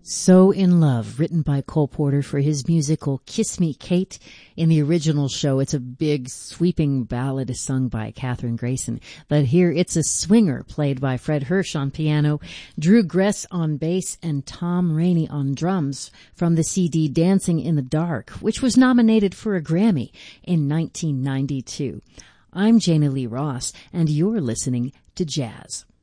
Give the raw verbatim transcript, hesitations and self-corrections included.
So in Love, written by Cole Porter for his musical Kiss Me, Kate. In the original show, it's a big, sweeping ballad sung by Katherine Grayson. But here, it's a swinger played by Fred Hirsch on piano, Drew Gress on bass, and Tom Rainey on drums from the C D Dancing in the Dark, which was nominated for a Grammy in nineteen ninety-two. I'm Jana Lee Ross, and you're listening to Jazz.